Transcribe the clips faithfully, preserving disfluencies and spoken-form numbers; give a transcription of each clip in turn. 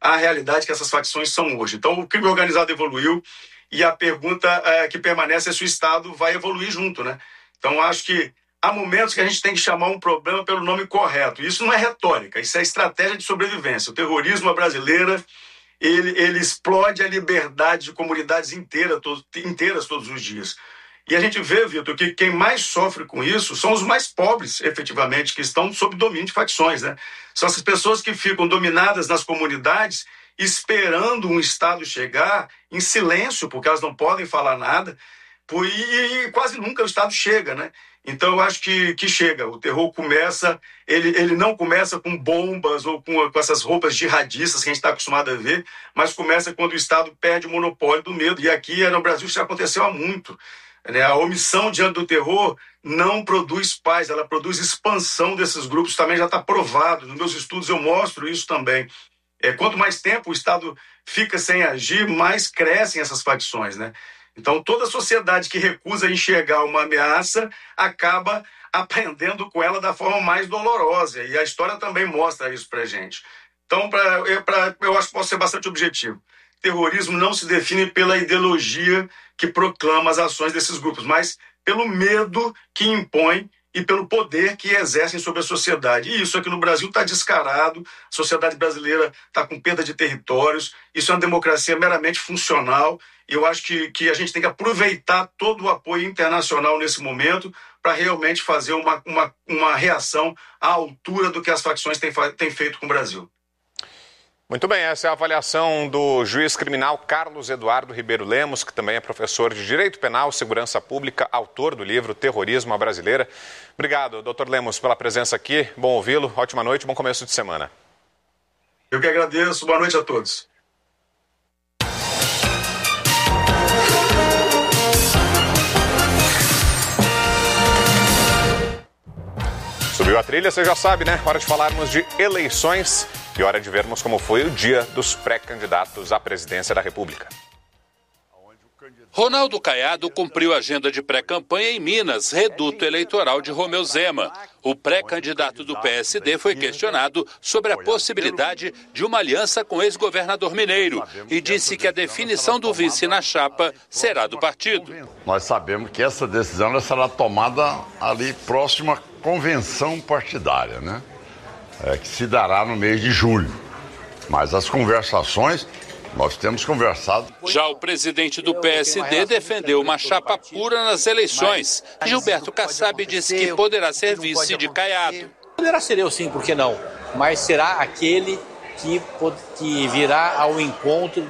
à realidade que essas facções são hoje. Então, o crime organizado evoluiu e a pergunta é, que permanece é se o Estado vai evoluir junto, né? Então, acho que há momentos que a gente tem que chamar um problema pelo nome correto. Isso não é retórica, isso é estratégia de sobrevivência. O terrorismo brasileiro, ele, ele explode a liberdade de comunidades inteiras, to, inteiras todos os dias. E a gente vê, Vitor, que quem mais sofre com isso são os mais pobres, efetivamente, que estão sob domínio de facções, né? São essas pessoas que ficam dominadas nas comunidades, esperando um Estado chegar em silêncio, porque elas não podem falar nada, e, e quase nunca o Estado chega, né? Então, eu acho que, que chega. O terror começa, ele, ele não começa com bombas ou com, com essas roupas jihadistas que a gente está acostumado a ver, mas começa quando o Estado perde o monopólio do medo. E aqui no Brasil isso já aconteceu há muito. A omissão diante do terror não produz paz, ela produz expansão desses grupos, também já está provado. Nos meus estudos eu mostro isso também. É, quanto mais tempo o Estado fica sem agir, mais crescem essas facções, né? Então, toda sociedade que recusa enxergar uma ameaça acaba aprendendo com ela da forma mais dolorosa. E a história também mostra isso para a gente. Então, pra, pra, eu acho que posso ser bastante objetivo. Terrorismo não se define pela ideologia que proclama as ações desses grupos, mas pelo medo que impõe e pelo poder que exercem sobre a sociedade. E isso aqui no Brasil está descarado, a sociedade brasileira está com perda de territórios, isso é uma democracia meramente funcional, e eu acho que, que a gente tem que aproveitar todo o apoio internacional nesse momento para realmente fazer uma, uma, uma reação à altura do que as facções têm, têm feito com o Brasil. Muito bem, essa é a avaliação do juiz criminal Carlos Eduardo Ribeiro Lemos, que também é professor de Direito Penal, Segurança Pública, autor do livro Terrorismo à Brasileira. Obrigado, doutor Lemos, pela presença aqui. Bom ouvi-lo, ótima noite, bom começo de semana. Eu que agradeço, boa noite a todos. Subiu a trilha, você já sabe, né? Hora de falarmos de eleições e hora de vermos como foi o dia dos pré-candidatos à presidência da República. Ronaldo Caiado cumpriu a agenda de pré-campanha em Minas, reduto eleitoral de Romeu Zema. O pré-candidato do P S D foi questionado sobre a possibilidade de uma aliança com o ex-governador mineiro e disse que a definição do vice na chapa será do partido. Nós sabemos que essa decisão será tomada ali próxima à convenção partidária, né? É, que se dará no mês de julho. Mas as conversações... Nós temos conversado. Já o presidente do P S D defendeu uma chapa pura nas eleições. Gilberto Kassab disse que poderá ser vice de Caiado. Poderá ser eu sim, por que não? Mas será aquele que, que virá ao encontro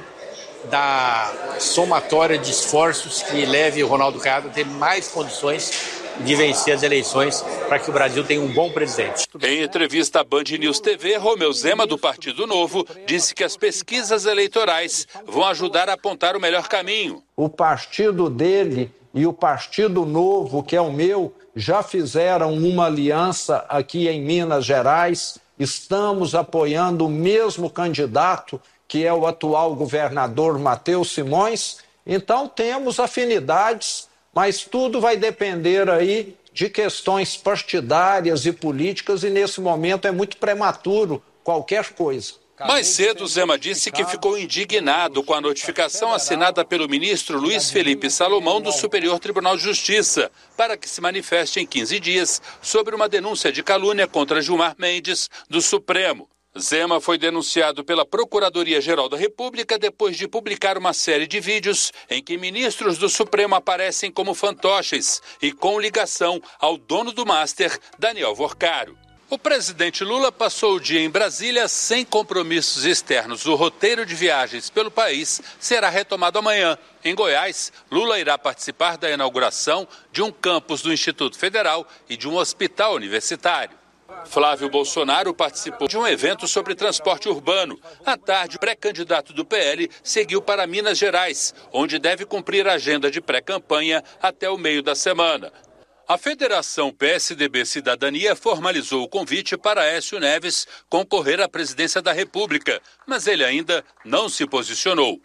da somatória de esforços que leve o Ronaldo Caiado a ter mais condições de vencer as eleições para que o Brasil tenha um bom presidente. Em entrevista à Band News T V, Romeu Zema, do Partido Novo, disse que as pesquisas eleitorais vão ajudar a apontar o melhor caminho. O partido dele e o Partido Novo, que é o meu, já fizeram uma aliança aqui em Minas Gerais. Estamos apoiando o mesmo candidato, que é o atual governador Matheus Simões. Então temos afinidades, mas tudo vai depender aí de questões partidárias e políticas e nesse momento é muito prematuro qualquer coisa. Mais cedo, Zema disse que ficou indignado com a notificação assinada pelo ministro Luiz Felipe Salomão do Superior Tribunal de Justiça para que se manifeste em quinze dias sobre uma denúncia de calúnia contra Gilmar Mendes do Supremo. Zema foi denunciado pela Procuradoria-Geral da República depois de publicar uma série de vídeos em que ministros do Supremo aparecem como fantoches e com ligação ao dono do Master, Daniel Vorcaro. O presidente Lula passou o dia em Brasília sem compromissos externos. O roteiro de viagens pelo país será retomado amanhã. Em Goiás, Lula irá participar da inauguração de um campus do Instituto Federal e de um hospital universitário. Flávio Bolsonaro participou de um evento sobre transporte urbano. À tarde, o pré-candidato do P L seguiu para Minas Gerais, onde deve cumprir a agenda de pré-campanha até o meio da semana. A Federação P S D B Cidadania formalizou o convite para Aécio Neves concorrer à presidência da República, mas ele ainda não se posicionou.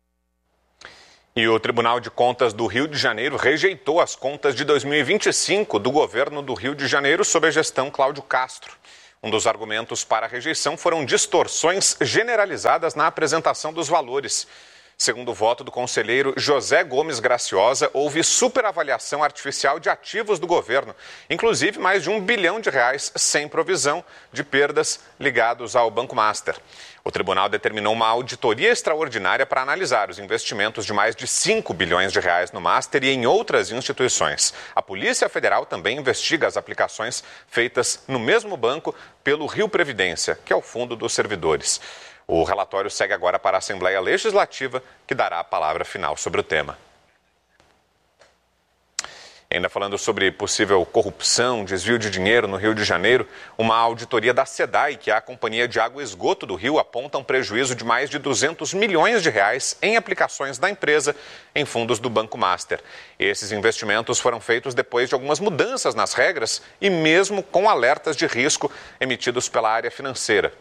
E o Tribunal de Contas do Rio de Janeiro rejeitou as contas de dois mil e vinte e cinco do governo do Rio de Janeiro sob a gestão Cláudio Castro. Um dos argumentos para a rejeição foram distorções generalizadas na apresentação dos valores. Segundo o voto do conselheiro José Gomes Graciosa, houve superavaliação artificial de ativos do governo, inclusive mais de um bilhão de reais sem provisão de perdas ligados ao Banco Master. O tribunal determinou uma auditoria extraordinária para analisar os investimentos de mais de cinco bilhões de reais no Master e em outras instituições. A Polícia Federal também investiga as aplicações feitas no mesmo banco pelo Rio Previdência, que é o Fundo dos Servidores. O relatório segue agora para a Assembleia Legislativa, que dará a palavra final sobre o tema. Ainda falando sobre possível corrupção, desvio de dinheiro no Rio de Janeiro, uma auditoria da SEDAI, que é a Companhia de Água e Esgoto do Rio, aponta um prejuízo de mais de duzentos milhões de reais em aplicações da empresa em fundos do Banco Master. Esses investimentos foram feitos depois de algumas mudanças nas regras e mesmo com alertas de risco emitidos pela área financeira.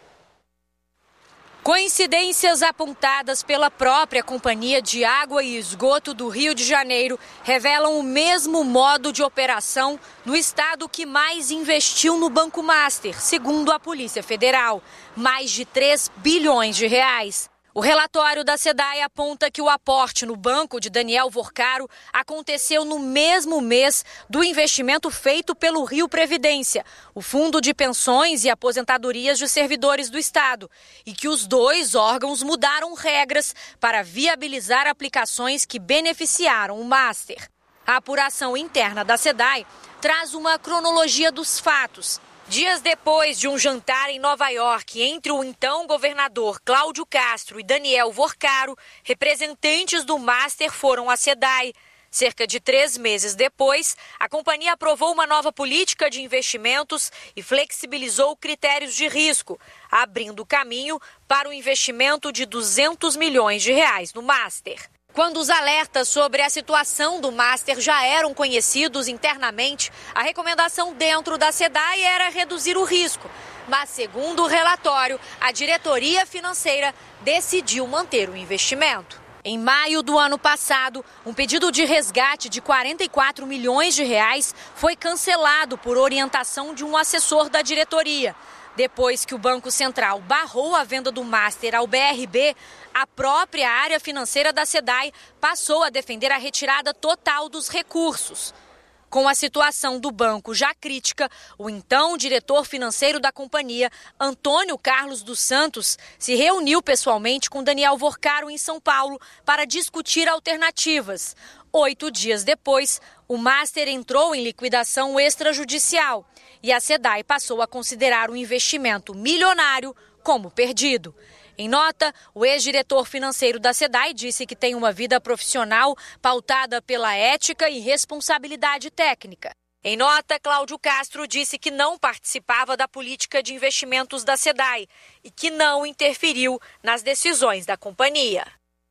Coincidências apontadas pela própria Companhia de Água e Esgoto do Rio de Janeiro revelam o mesmo modo de operação no estado que mais investiu no Banco Master, segundo a Polícia Federal, mais de três bilhões de reais. O relatório da SEDAI aponta que o aporte no banco de Daniel Vorcaro aconteceu no mesmo mês do investimento feito pelo Rio Previdência, o Fundo de Pensões e Aposentadorias de Servidores do Estado, e que os dois órgãos mudaram regras para viabilizar aplicações que beneficiaram o Master. A apuração interna da SEDAI traz uma cronologia dos fatos. Dias depois de um jantar em Nova York entre o então governador Cláudio Castro e Daniel Vorcaro, representantes do Master foram à SEDAI. Cerca de três meses depois, a companhia aprovou uma nova política de investimentos e flexibilizou critérios de risco, abrindo caminho para o investimento de duzentos milhões de reais no Master. Quando os alertas sobre a situação do Master já eram conhecidos internamente, a recomendação dentro da SEDAI era reduzir o risco. Mas, segundo o relatório, a diretoria financeira decidiu manter o investimento. Em maio do ano passado, um pedido de resgate de quarenta e quatro milhões de reais foi cancelado por orientação de um assessor da diretoria. Depois que o Banco Central barrou a venda do Master ao B R B, a própria área financeira da SEDAI passou a defender a retirada total dos recursos. Com a situação do banco já crítica, o então diretor financeiro da companhia, Antônio Carlos dos Santos, se reuniu pessoalmente com Daniel Vorcaro em São Paulo para discutir alternativas. Oito dias depois, o Master entrou em liquidação extrajudicial e a SEDAI passou a considerar o investimento milionário como perdido. Em nota, o ex-diretor financeiro da SEDAI disse que tem uma vida profissional pautada pela ética e responsabilidade técnica. Em nota, Cláudio Castro disse que não participava da política de investimentos da SEDAI e que não interferiu nas decisões da companhia.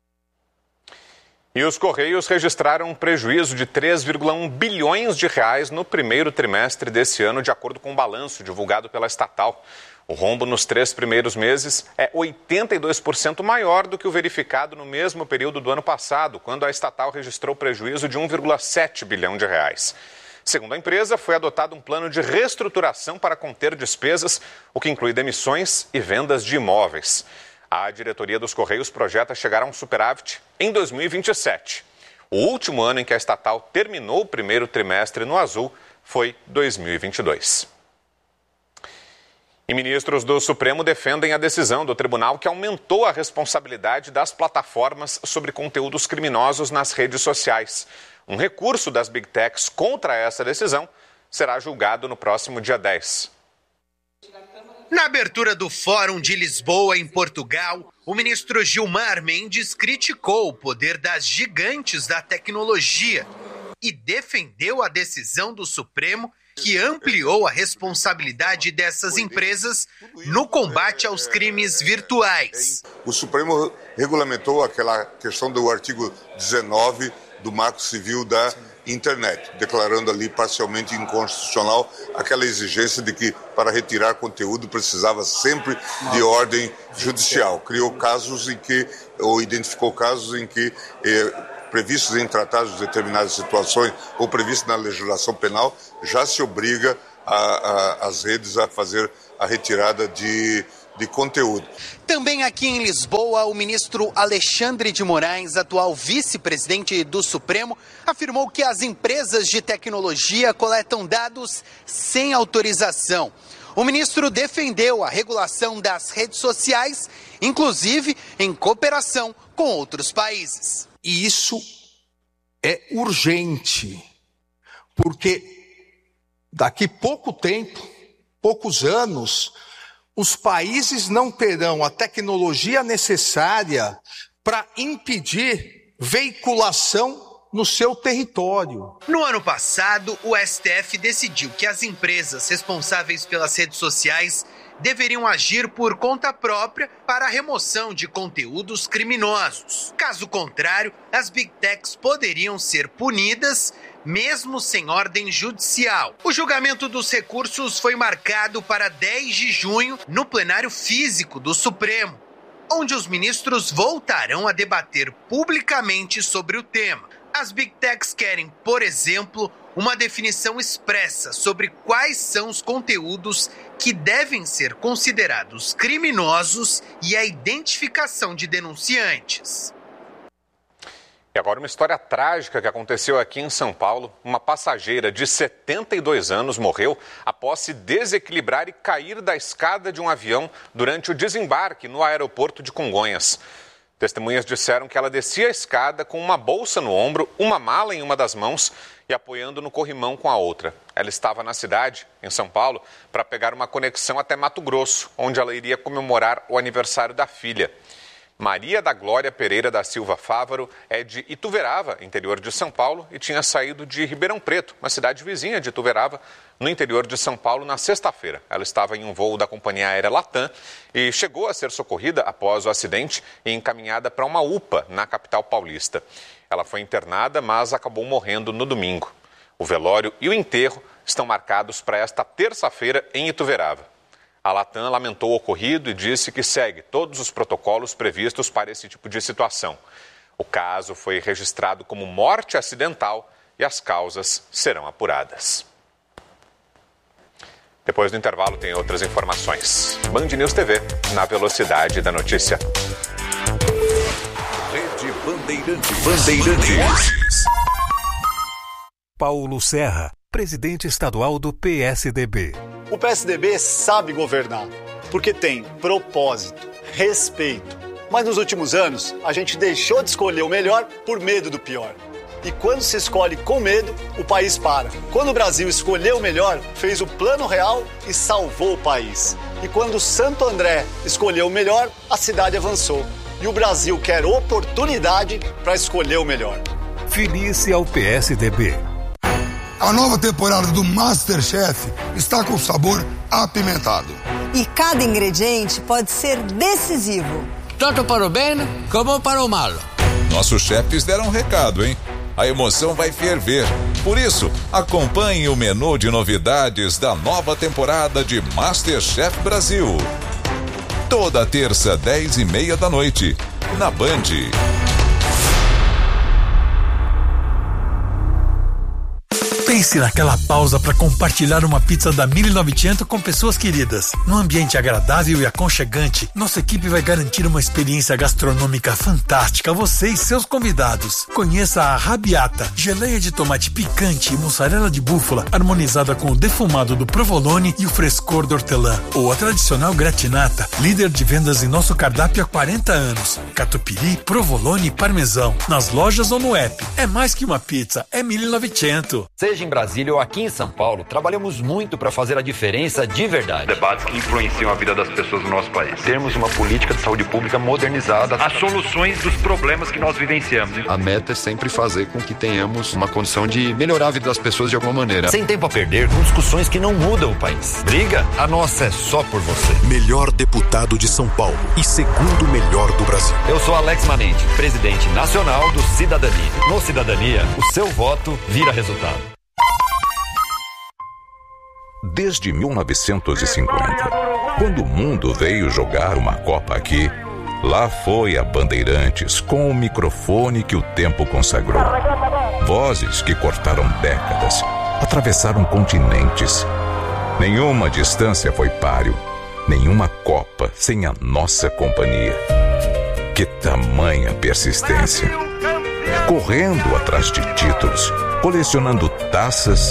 E os Correios registraram um prejuízo de três vírgula um bilhões de reais no primeiro trimestre desse ano, de acordo com o balanço divulgado pela estatal. O rombo nos três primeiros meses é oitenta e dois por cento maior do que o verificado no mesmo período do ano passado, quando a estatal registrou prejuízo de um vírgula sete bilhão de reais. Segundo a empresa, foi adotado um plano de reestruturação para conter despesas, o que inclui demissões e vendas de imóveis. A diretoria dos Correios projeta chegar a um superávit em dois mil e vinte e sete. O último ano em que a estatal terminou o primeiro trimestre no azul foi dois mil e vinte e dois. E ministros do Supremo defendem a decisão do tribunal que aumentou a responsabilidade das plataformas sobre conteúdos criminosos nas redes sociais. Um recurso das Big Techs contra essa decisão será julgado no próximo dia dez. Na abertura do Fórum de Lisboa, em Portugal, o ministro Gilmar Mendes criticou o poder das gigantes da tecnologia e defendeu a decisão do Supremo que ampliou a responsabilidade dessas empresas no combate aos crimes virtuais. O Supremo regulamentou aquela questão do artigo dezenove do Marco Civil da Internet, declarando ali parcialmente inconstitucional aquela exigência de que para retirar conteúdo precisava sempre de ordem judicial. Criou casos em que, ou identificou casos em que eh, previstos em tratados de determinadas situações ou previstos na legislação penal, já se obriga a, a, as redes a fazer a retirada de, de conteúdo. Também aqui em Lisboa, o ministro Alexandre de Moraes, atual vice-presidente do Supremo, afirmou que as empresas de tecnologia coletam dados sem autorização. O ministro defendeu a regulação das redes sociais, inclusive em cooperação com outros países. E isso é urgente, porque daqui pouco tempo, poucos anos, os países não terão a tecnologia necessária para impedir veiculação no seu território. No ano passado, o S T F decidiu que as empresas responsáveis pelas redes sociais deveriam agir por conta própria para a remoção de conteúdos criminosos. Caso contrário, as Big Techs poderiam ser punidas mesmo sem ordem judicial. O julgamento dos recursos foi marcado para dez de junho no plenário físico do Supremo, onde os ministros voltarão a debater publicamente sobre o tema. As Big Techs querem, por exemplo, uma definição expressa sobre quais são os conteúdos que devem ser considerados criminosos e a identificação de denunciantes. E agora uma história trágica que aconteceu aqui em São Paulo. Uma passageira de setenta e dois anos morreu após se desequilibrar e cair da escada de um avião durante o desembarque no aeroporto de Congonhas. Testemunhas disseram que ela descia a escada com uma bolsa no ombro, uma mala em uma das mãos e apoiando no corrimão com a outra. Ela estava na cidade, em São Paulo, para pegar uma conexão até Mato Grosso, onde ela iria comemorar o aniversário da filha. Maria da Glória Pereira da Silva Fávaro é de Ituverava, interior de São Paulo, e tinha saído de Ribeirão Preto, uma cidade vizinha de Ituverava, no interior de São Paulo, na sexta-feira. Ela estava em um voo da companhia aérea Latam e chegou a ser socorrida após o acidente e encaminhada para uma U P A na capital paulista. Ela foi internada, mas acabou morrendo no domingo. O velório e o enterro estão marcados para esta terça-feira em Ituverava. A Latam lamentou o ocorrido e disse que segue todos os protocolos previstos para esse tipo de situação. O caso foi registrado como morte acidental e as causas serão apuradas. Depois do intervalo tem outras informações. Band News T V, na velocidade da notícia. Rede Bandeirantes. Bandeirantes. Paulo Serra, presidente estadual do P S D B. O P S D B sabe governar, porque tem propósito, respeito. Mas nos últimos anos, a gente deixou de escolher o melhor por medo do pior. E quando se escolhe com medo, o país para. Quando o Brasil escolheu o melhor, fez o Plano Real e salvou o país. E quando Santo André escolheu o melhor, a cidade avançou. E o Brasil quer oportunidade para escolher o melhor. Filie-se ao P S D B. A nova temporada do MasterChef está com sabor apimentado. E cada ingrediente pode ser decisivo. Tanto para o bem como para o mal. Nossos chefes deram um recado, hein? A emoção vai ferver. Por isso, acompanhe o menu de novidades da nova temporada de MasterChef Brasil. Toda terça, dez e meia da noite, na Band. Pense naquela pausa para compartilhar uma pizza da mil e novecentos com pessoas queridas. Num ambiente agradável e aconchegante, nossa equipe vai garantir uma experiência gastronômica fantástica a você e seus convidados. Conheça a Rabiata, geleia de tomate picante e mussarela de búfala, harmonizada com o defumado do provolone e o frescor do hortelã. Ou a tradicional gratinata, líder de vendas em nosso cardápio há quarenta anos. Catupiry, provolone e parmesão. Nas lojas ou no app. É mais que uma pizza, é mil e novecentos. Seja em Brasília ou aqui em São Paulo, trabalhamos muito para fazer a diferença de verdade. Debates que influenciam a vida das pessoas no nosso país. Termos uma política de saúde pública modernizada. As soluções dos problemas que nós vivenciamos. A meta é sempre fazer com que tenhamos uma condição de melhorar a vida das pessoas de alguma maneira. Sem tempo a perder com discussões que não mudam o país. Briga? A nossa é só por você. Melhor deputado de São Paulo e segundo melhor do Brasil. Eu sou Alex Manente, presidente nacional do Cidadania. No Cidadania, o seu voto vira resultado. Desde mil novecentos e cinquenta, quando o mundo veio jogar uma Copa aqui, lá foi a Bandeirantes com o microfone que o tempo consagrou. Vozes que cortaram décadas, atravessaram continentes, Nenhuma distância foi páreo, nenhuma Copa sem a nossa companhia. Que tamanha persistência! Correndo atrás de títulos, colecionando taças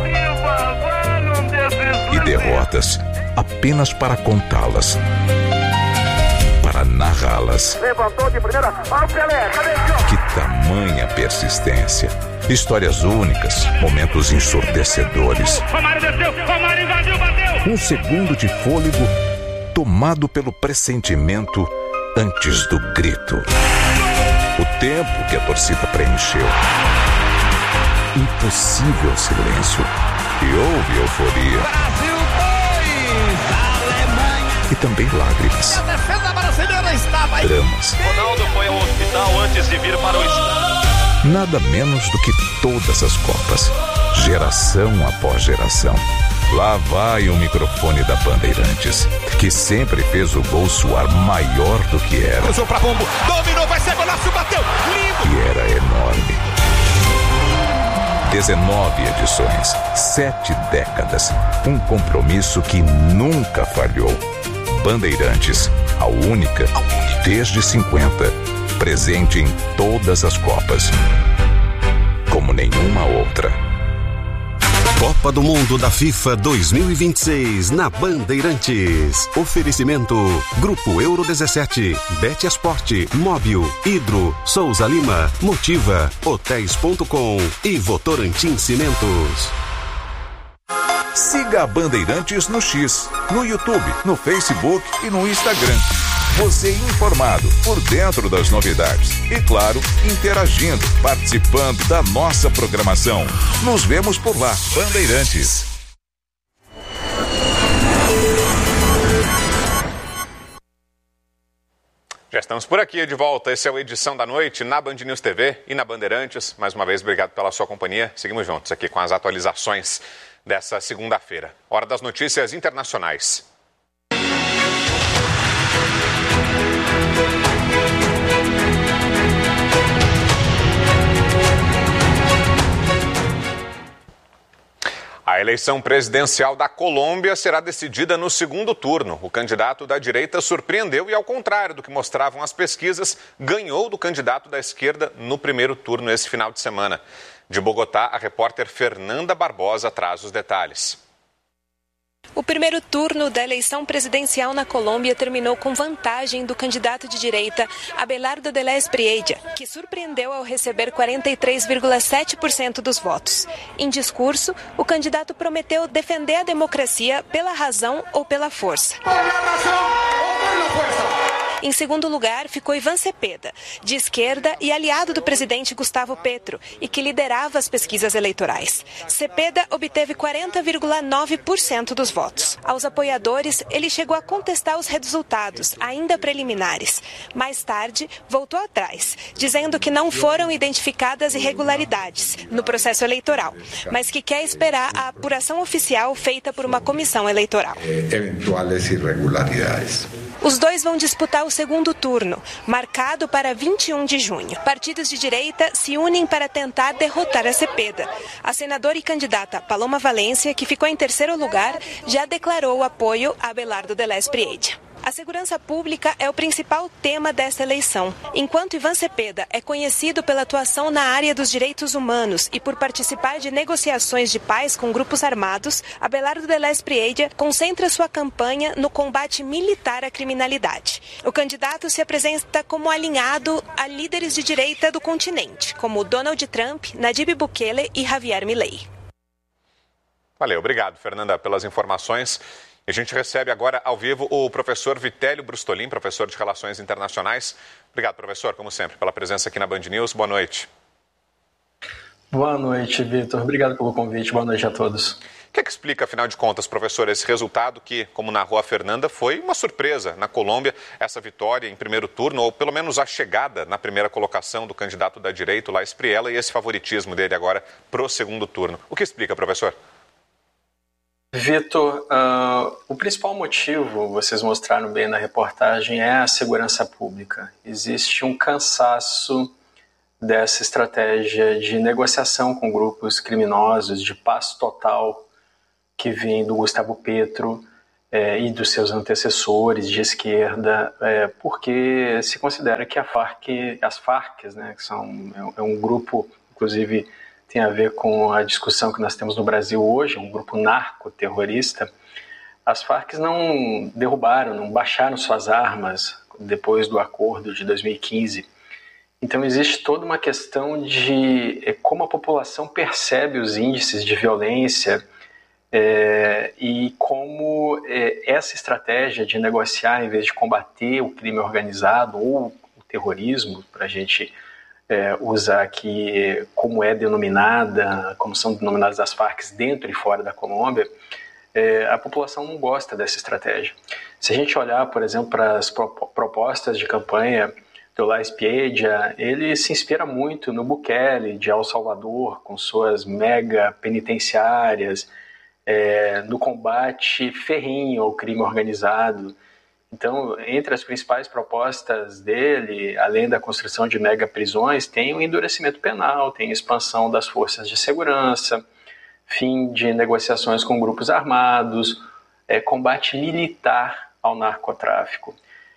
e derrotas apenas para contá-las, para narrá-las. Levantou de primeira, ó o Pelé, cadê o Que tamanha persistência! Histórias únicas, momentos ensurdecedores. Romário desceu, Romário invadiu, bateu! Um segundo de fôlego tomado pelo pressentimento antes do grito. O tempo que a torcida preencheu. Impossível silêncio. E houve euforia. Brasil dois, Alemanha. E também lágrimas. A defesa brasileira estava aí. Dramas. Ronaldo foi ao hospital antes de vir para o estádio. Nada menos do que todas as Copas. Geração após geração. Lá vai o microfone da Bandeirantes, que sempre fez o gol soar maior do que era. Cruzou pra Pombo, dominou, vai ser golaço, bateu, lindo! E era enorme. dezenove edições, sete décadas, um compromisso que nunca falhou. Bandeirantes, a única, desde cinquenta, presente em todas as Copas, como nenhuma outra. Copa do Mundo da FIFA dois mil e vinte e seis na Bandeirantes. Oferecimento Grupo Euro dezessete, Bet Esporte, Móbil, Hidro, Souza Lima, Motiva, Hotéis ponto com e Votorantim Cimentos. Siga a Bandeirantes no X, no YouTube, no Facebook e no Instagram. Você informado, por dentro das novidades. E claro, interagindo, participando da nossa programação. Nos vemos por lá, Bandeirantes. Já estamos por aqui de volta. Esse é o Edição da Noite na Band News T V e na Bandeirantes. Mais uma vez, obrigado pela sua companhia. Seguimos juntos aqui com as atualizações dessa segunda-feira. Hora das notícias internacionais. A eleição presidencial da Colômbia será decidida no segundo turno. O candidato da direita surpreendeu e, ao contrário do que mostravam as pesquisas, ganhou do candidato da esquerda no primeiro turno esse final de semana. De Bogotá, a repórter Fernanda Barbosa traz os detalhes. O primeiro turno da eleição presidencial na Colômbia terminou com vantagem do candidato de direita, Abelardo de la Espriella, que surpreendeu ao receber quarenta e três vírgula sete por cento dos votos. Em discurso, o candidato prometeu defender a democracia pela razão ou pela força. Em segundo lugar, ficou Iván Cepeda, de esquerda e aliado do presidente Gustavo Petro, e que liderava as pesquisas eleitorais. Cepeda obteve quarenta vírgula nove por cento dos votos. Aos apoiadores, ele chegou a contestar os resultados, ainda preliminares. Mais tarde, voltou atrás, dizendo que não foram identificadas irregularidades no processo eleitoral, mas que quer esperar a apuração oficial feita por uma comissão eleitoral. Eventuais irregularidades. Os dois vão disputar o segundo turno, marcado para vinte e um de junho. Partidos de direita se unem para tentar derrotar a Cepeda. A senadora e candidata Paloma Valência, que ficou em terceiro lugar, já declarou apoio a Abelardo de la Espriella. A segurança pública é o principal tema desta eleição. Enquanto Iván Cepeda é conhecido pela atuação na área dos direitos humanos e por participar de negociações de paz com grupos armados, Abelardo de la Espriella concentra sua campanha no combate militar à criminalidade. O candidato se apresenta como alinhado a líderes de direita do continente, como Donald Trump, Nayib Bukele e Javier Milei. Valeu, obrigado, Fernanda, pelas informações. A gente recebe agora ao vivo o professor Vitélio Brustolin, professor de Relações Internacionais. Obrigado, professor, como sempre, pela presença aqui na Band News. Boa noite. Boa noite, Vitor. Obrigado pelo convite. Boa noite a todos. O que é que explica, afinal de contas, professor, esse resultado que, como narrou a Fernanda, foi uma surpresa na Colômbia, essa vitória em primeiro turno, ou pelo menos a chegada na primeira colocação do candidato da direita, lá Espriella, e esse favoritismo dele agora pro segundo turno. O que explica, professor? Vitor, uh, o principal motivo, vocês mostraram bem na reportagem, é a segurança pública. Existe um cansaço dessa estratégia de negociação com grupos criminosos, de paz total que vem do Gustavo Petro é, e dos seus antecessores de esquerda, é, porque se considera que a Farc, as Farc, né, que são, é um grupo, inclusive tem a ver com a discussão que nós temos no Brasil hoje, um grupo narcoterrorista. As Farc não derrubaram, não baixaram suas armas depois do acordo de dois mil e quinze. Então existe toda uma questão de é, como a população percebe os índices de violência é, e como é, essa estratégia de negociar em vez de combater o crime organizado ou o terrorismo, para a gente é, usar aqui como é denominada, como são denominadas as Farc dentro e fora da Colômbia, é, a população não gosta dessa estratégia. Se a gente olhar, por exemplo, para as propostas de campanha do Lais Piedja, ele se inspira muito no Bukele de El Salvador, com suas mega penitenciárias, é, no combate ferrenho ao crime organizado. Então, entre as principais propostas dele, além da construção de mega prisões, tem o endurecimento penal, tem a expansão das forças de segurança, fim de negociações com grupos armados, é, combate militar ao narcotráfico.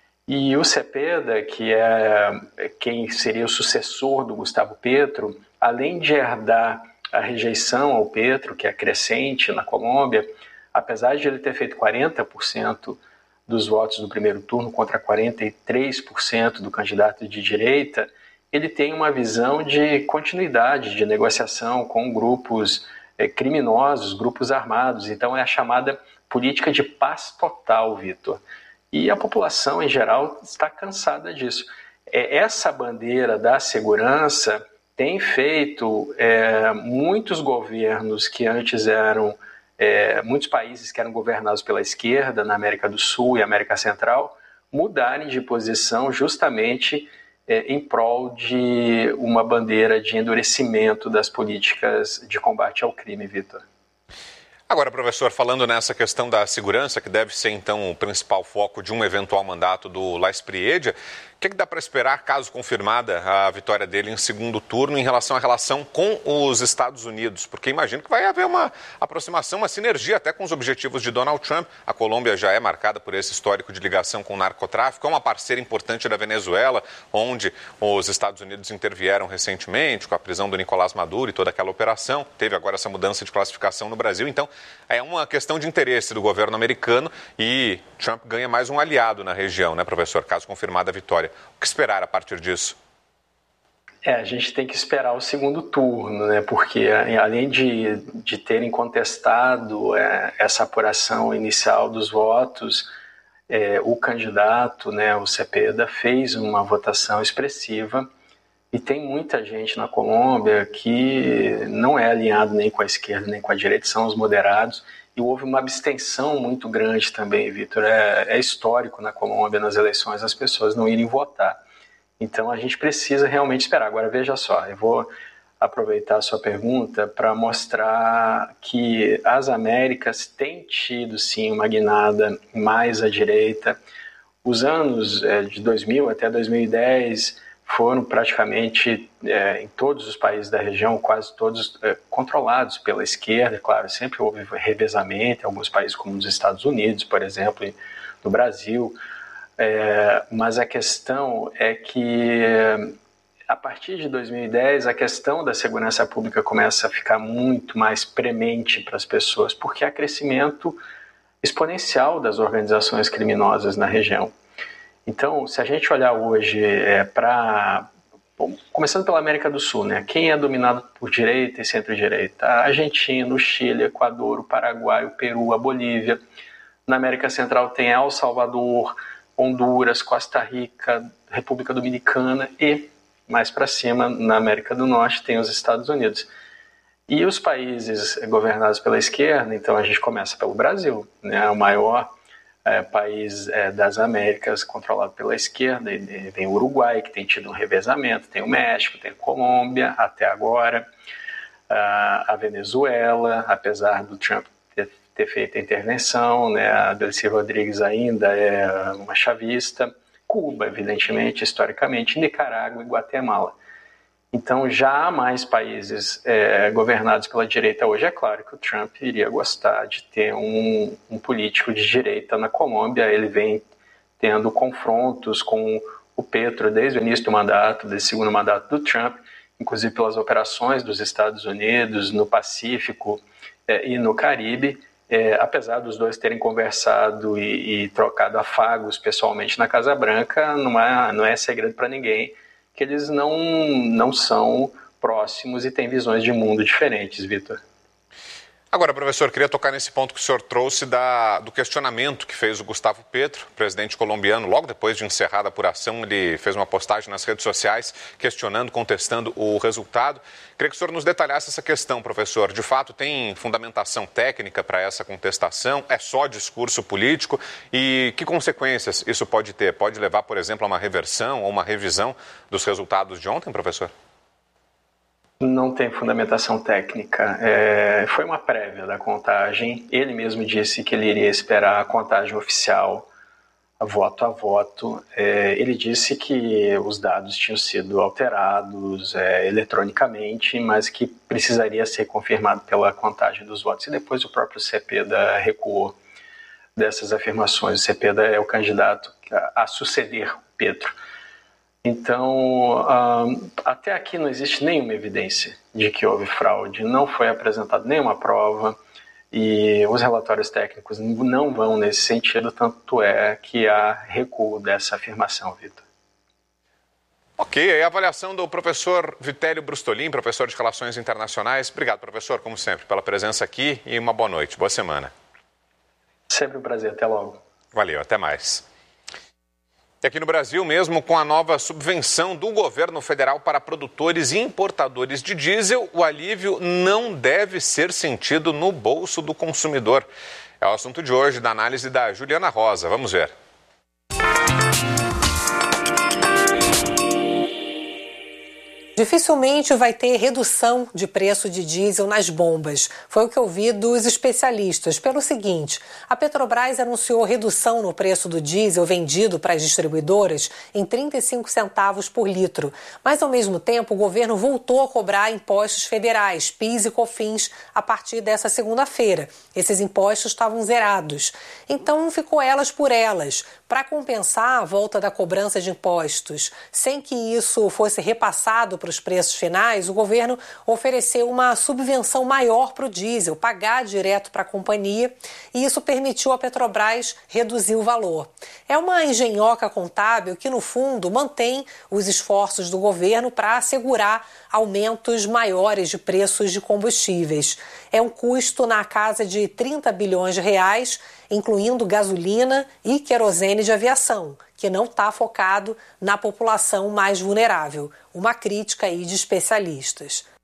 E o Cepeda, que é quem seria o sucessor do Gustavo Petro, além de herdar a rejeição ao Petro, que é crescente na Colômbia, apesar de ele ter feito quarenta por cento dos votos do primeiro turno contra quarenta e três por cento do candidato de direita, ele tem uma visão de continuidade, de negociação com grupos é, criminosos, grupos armados. Então é a chamada política de paz total, Vitor. E a população, em geral, está cansada disso. É, essa bandeira da segurança tem feito é, muitos governos que antes eram, é, muitos países que eram governados pela esquerda, na América do Sul e América Central, mudarem de posição justamente é, em prol de uma bandeira de endurecimento das políticas de combate ao crime, Vitor. Agora, professor, falando nessa questão da segurança, que deve ser, então, o principal foco de um eventual mandato do Lais Piedja, o que, é que dá para esperar, caso confirmada a vitória dele em segundo turno, em relação à relação com os Estados Unidos? Porque imagino que vai haver uma aproximação, uma sinergia até com os objetivos de Donald Trump. A Colômbia já é marcada por esse histórico de ligação com o narcotráfico, é uma parceira importante da Venezuela, onde os Estados Unidos intervieram recentemente com a prisão do Nicolás Maduro e toda aquela operação. Teve agora essa mudança de classificação no Brasil. Então, é uma questão de interesse do governo americano e Trump ganha mais um aliado na região, né, professor, caso confirmada a vitória. O que esperar a partir disso? É, a gente tem que esperar o segundo turno, né? Porque além de, de terem contestado é, essa apuração inicial dos votos, é, o candidato, né, o Cepeda, fez uma votação expressiva e tem muita gente na Colômbia que não é alinhado nem com a esquerda nem com a direita, são os moderados. E houve uma abstenção muito grande também, Vitor. É, é histórico na Colômbia, nas eleições, as pessoas não irem votar. Então a gente precisa realmente esperar. Agora veja só, eu vou aproveitar a sua pergunta para mostrar que as Américas têm tido sim uma guinada mais à direita. Os anos é, de dois mil até dois mil e dez foram praticamente, é, em todos os países da região, quase todos é, controlados pela esquerda. Claro, sempre houve revezamento em alguns países como nos Estados Unidos, por exemplo, e no Brasil. É, mas a questão é que, a partir de dois mil e dez, a questão da segurança pública começa a ficar muito mais premente para as pessoas, porque há crescimento exponencial das organizações criminosas na região. Então, se a gente olhar hoje é, para... Começando pela América do Sul, né? Quem é dominado por direita e centro-direita? A Argentina, o Chile, o Equador, o Paraguai, o Peru, a Bolívia. Na América Central tem El Salvador, Honduras, Costa Rica, República Dominicana e, mais para cima, na América do Norte, tem os Estados Unidos. E os países governados pela esquerda, então a gente começa pelo Brasil, né? O maior é, país é, das Américas controlado pela esquerda, e tem o Uruguai, que tem tido um revezamento, tem o México, tem a Colômbia, até agora, a Venezuela, apesar do Trump ter, ter feito a intervenção, né? A Delcy Rodrigues ainda é uma chavista, Cuba, evidentemente, historicamente, Nicarágua e Guatemala. Então, já há mais países é, governados pela direita hoje. É claro que o Trump iria gostar de ter um, um político de direita na Colômbia. Ele vem tendo confrontos com o Petro desde o início do mandato, desse segundo mandato do Trump, inclusive pelas operações dos Estados Unidos no Pacífico é, e no Caribe. É, apesar dos dois terem conversado e, e trocado afagos pessoalmente na Casa Branca, não é, não é segredo para ninguém que eles não, não são próximos e têm visões de mundo diferentes, Vitor. Agora, professor, queria tocar nesse ponto que o senhor trouxe da, do questionamento que fez o Gustavo Petro, presidente colombiano, logo depois de encerrada a apuração. Ele fez uma postagem nas redes sociais questionando, contestando o resultado. Queria que o senhor nos detalhasse essa questão, professor. De fato, tem fundamentação técnica para essa contestação? É só discurso político? E que consequências isso pode ter? Pode levar, por exemplo, a uma reversão ou uma revisão dos resultados de ontem, professor? Não tem fundamentação técnica. É, foi uma prévia da contagem. Ele mesmo disse que ele iria esperar a contagem oficial, voto a voto. É, ele disse que os dados tinham sido alterados é, eletronicamente, mas que precisaria ser confirmado pela contagem dos votos. E depois o próprio Cepeda recuou dessas afirmações. O Cepeda é o candidato a, a suceder o Petro. Então, uh, até aqui não existe nenhuma evidência de que houve fraude, não foi apresentada nenhuma prova e os relatórios técnicos não vão nesse sentido, tanto é que há recuo dessa afirmação, Vitor. Ok, aí a avaliação do professor Vitélio Brustolin, professor de Relações Internacionais. Obrigado, professor, como sempre, pela presença aqui e uma boa noite, boa semana. Sempre um prazer, até logo. Valeu, até mais. E aqui no Brasil, mesmo com a nova subvenção do governo federal para produtores e importadores de diesel, o alívio não deve ser sentido no bolso do consumidor. É o assunto de hoje da análise da Juliana Rosa. Vamos ver. Dificilmente vai ter redução de preço de diesel nas bombas. Foi o que eu vi dos especialistas. Pelo seguinte, a Petrobras anunciou redução no preço do diesel vendido para as distribuidoras em trinta e cinco centavos por litro. Mas, ao mesmo tempo, o governo voltou a cobrar impostos federais, PIS e COFINS, a partir dessa segunda-feira. Esses impostos estavam zerados. Então, ficou elas por elas. Para compensar a volta da cobrança de impostos, sem que isso fosse repassado para os preços finais, o governo ofereceu uma subvenção maior para o diesel, pagar direto para a companhia, e isso permitiu à Petrobras reduzir o valor. É uma engenhoca contábil que, no fundo, mantém os esforços do governo para assegurar aumentos maiores de preços de combustíveis. É um custo na casa de trinta bilhões de reais, incluindo gasolina e querosene de aviação, que não está focado na população mais vulnerável. Uma crítica aí de especialistas.